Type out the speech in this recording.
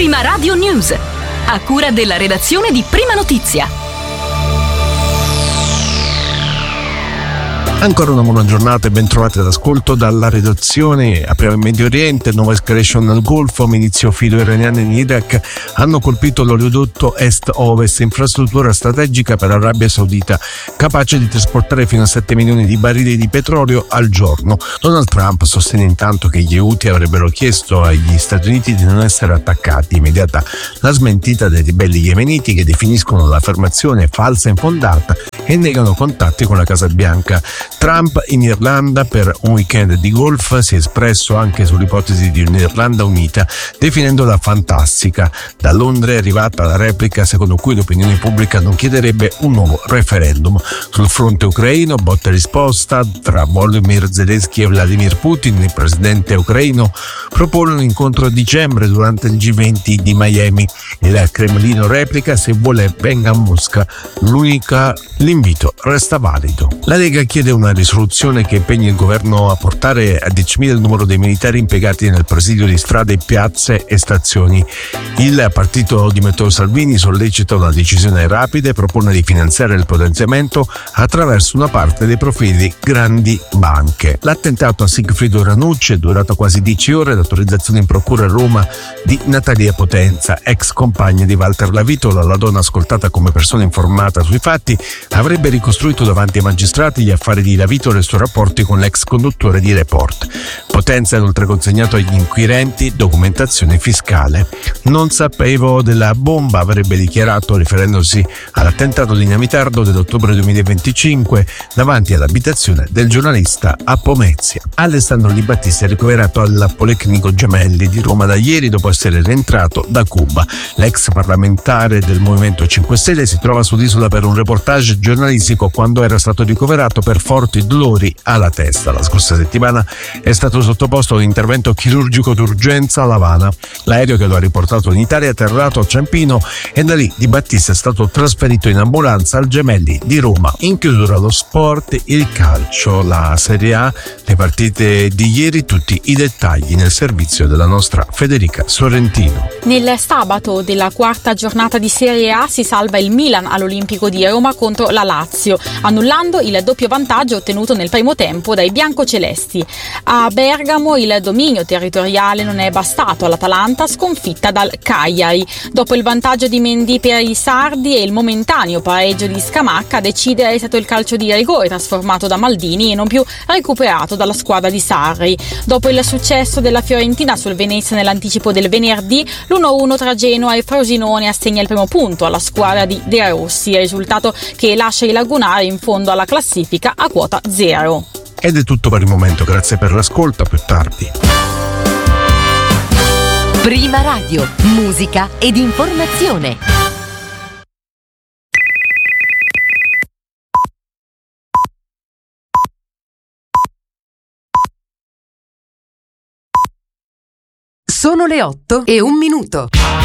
Prima Radio News, a cura della redazione di Prima Notizia. Ancora una buona giornata e ben trovati all'ascolto dalla redazione. Apriamo in Medio Oriente, nuova escalation nel Golfo, milizia filo-iraniane in Iraq hanno colpito l'oleodotto est-ovest, infrastruttura strategica per l'Arabia Saudita, capace di trasportare fino a 7 milioni di barili di petrolio al giorno. Donald Trump sostiene intanto che gli Houthi avrebbero chiesto agli Stati Uniti di non essere attaccati. Immediata la smentita dei ribelli yemeniti che definiscono l'affermazione falsa e infondata e negano contatti con la Casa Bianca. Trump in Irlanda per un weekend di golf si è espresso anche sull'ipotesi di un'Irlanda unita, definendola fantastica. Da Londra è arrivata la replica secondo cui l'opinione pubblica non chiederebbe un nuovo referendum. Sul fronte ucraino, botta e risposta tra Volodymyr Zelensky e Vladimir Putin. Il presidente ucraino propone un incontro a dicembre durante il G20 di Miami. Il Cremlino replica: se vuole venga a Mosca, l'invito resta valido. La Lega chiede una risoluzione che impegni il governo a portare a 10.000 il numero dei militari impiegati nel presidio di strade, piazze e stazioni. Il partito di Matteo Salvini sollecita una decisione rapida e propone di finanziare il potenziamento attraverso una parte dei profili grandi banche. L'attentato a Sigfrido Ranucci è durato quasi 10 ore. L'autorizzazione in procura a Roma di Natalia Potenza, ex compagna di Walter Lavitola. La donna, ascoltata come persona informata sui fatti, avrebbe ricostruito davanti ai magistrati gli affari di Lavitola e i suoi rapporti con l'ex conduttore di Report. Potenza ha inoltre consegnato agli inquirenti documentazione fiscale. Non sapevo della bomba, avrebbe dichiarato riferendosi all'attentato dinamitardo dell'ottobre 2025 davanti all'abitazione del giornalista a Pomezia. Alessandro Di Battista è ricoverato al Policlinico Gemelli di Roma da ieri dopo essere rientrato da Cuba. L'ex parlamentare del Movimento 5 Stelle si trova sull'isola per un reportage giornalistico quando era stato ricoverato per forti dolori alla testa. La scorsa settimana è stato sottoposto a un intervento chirurgico d'urgenza a L'Avana. L'aereo che lo ha riportato in Italia è atterrato a Ciampino e da lì Di Battista è stato trasferito in ambulanza al Gemelli di Roma. In chiusura lo sport, il calcio, la Serie A, le partite di ieri, tutti i dettagli nel servizio della nostra Federica Sorrentino. Nel sabato della quarta giornata di Serie A si salva il Milan all'Olimpico di Roma contro la Lazio, annullando il doppio vantaggio ottenuto nel primo tempo dai biancocelesti. A Bergamo il dominio territoriale non è bastato all'Atalanta, sconfitta dal Cagliari. Dopo il vantaggio di Mendy per i sardi e il momentaneo pareggio di Scamacca, a decidere è stato il calcio di rigore trasformato da Maldini e non più recuperato dalla squadra di Sarri. Dopo il successo della Fiorentina sul Venezia nell'anticipo del venerdì, l'1-1 tra Genoa e Frosinone assegna il primo punto alla squadra di De Rossi, risultato che lascia i lagunari in fondo alla classifica a quota 0. Ed è tutto per il momento, grazie per l'ascolto, a più tardi. Prima Radio, musica ed informazione. Sono le 8:01.